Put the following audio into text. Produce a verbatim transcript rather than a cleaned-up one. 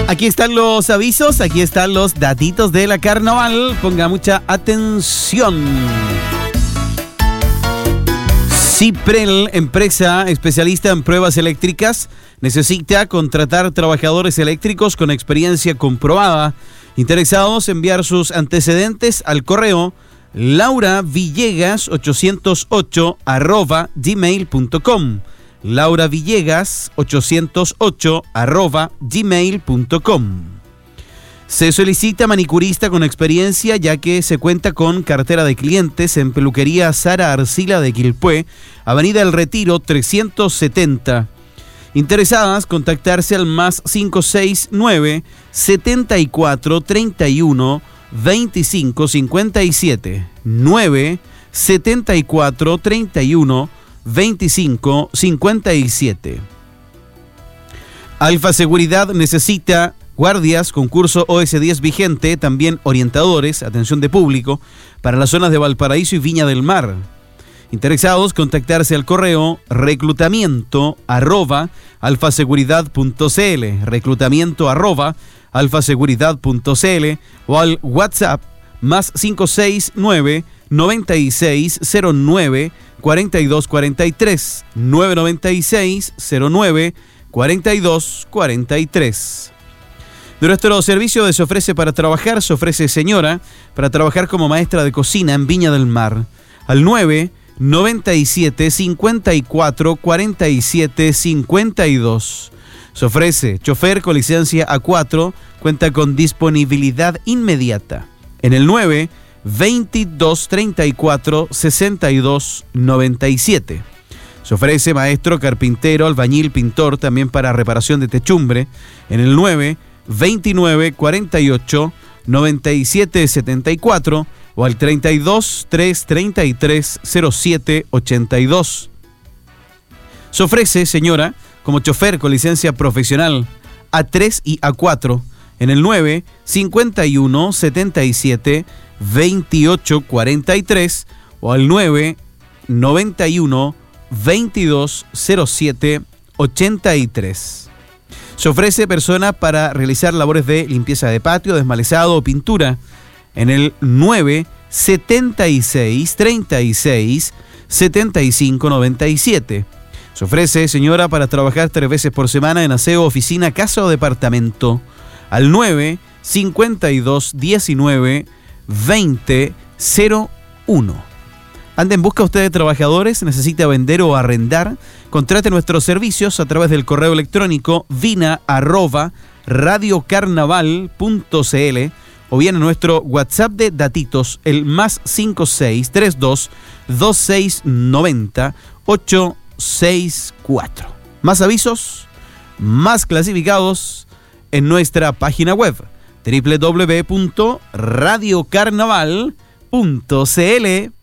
Aquí están los avisos, aquí están los datitos de la carnaval. Ponga mucha atención. Ciprel, empresa especialista en pruebas eléctricas, necesita contratar trabajadores eléctricos con experiencia comprobada. Interesados, enviar sus antecedentes al correo lauravillegas ochocientos ocho arroba gmail punto com. lauravillegas ochocientos ocho arroba gmail punto com. Se solicita manicurista con experiencia, ya que se cuenta con cartera de clientes en peluquería Sara Arcila de Quilpué, Avenida El Retiro trescientos setenta. Interesadas, contactarse al más cinco seis nueve, setenta y cuatro, treinta y uno, veinticinco, cincuenta y siete. nueve, setenta y cuatro, treinta y uno, veinticinco, cincuenta y siete. Alfa Seguridad necesita guardias, concurso O S diez vigente, también orientadores, atención de público, para las zonas de Valparaíso y Viña del Mar. Interesados, contactarse al correo reclutamiento arroba alfaseguridad punto cl, reclutamiento arroba alfaseguridad punto cl o al WhatsApp más cinco seis nueve, noventa y seis, cero nueve, cuarenta y dos cuarenta y tres, nueve noventa y seis, cero nueve, cuarenta y dos cuarenta y tres. De nuestro servicio se ofrece para trabajar, se ofrece señora, para trabajar como maestra de cocina en Viña del Mar, al nueve, noventa y siete, cincuenta y cuatro, cuarenta y siete, cincuenta y dos. Se ofrece chofer con licencia A cuatro, cuenta con disponibilidad inmediata, en el nueve, veintidós, treinta y cuatro, sesenta y dos, noventa y siete. Se ofrece maestro, carpintero, albañil, pintor, también para reparación de techumbre, en el nueve, veintinueve, cuarenta y ocho, noventa y siete, setenta y cuatro o al treinta y dos, tres, treinta y tres, cero siete, ochenta y dos. Se ofrece, señora, como chofer con licencia profesional A tres y A cuatro en el nueve, cincuenta y uno, setenta y siete, veintiocho, cuarenta y tres o al nueve, noventa y uno, veintidós, cero siete, ochenta y tres. Se ofrece persona para realizar labores de limpieza de patio, desmalezado o pintura en el nueve, setenta y seis, treinta y seis, setenta y cinco, noventa y siete. Se ofrece señora para trabajar tres veces por semana en aseo, oficina, casa o departamento al nueve, cincuenta y dos, diecinueve, veinte, cero uno. Anda en busca usted de trabajadores, necesita vender o arrendar, contrate nuestros servicios a través del correo electrónico vina arroba radiocarnaval punto cl o bien a nuestro WhatsApp de datitos, el más cinco seis tres dos, dos seis nueve cero, ocho seis cuatro. Más avisos, más clasificados en nuestra página web doble u doble u doble u punto radiocarnaval punto cl.